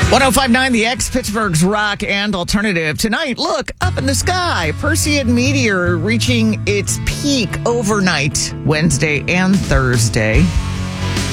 1059 The X, Pittsburgh's rock and alternative. Tonight, look up in the sky. Perseid meteor reaching its peak overnight Wednesday and Thursday.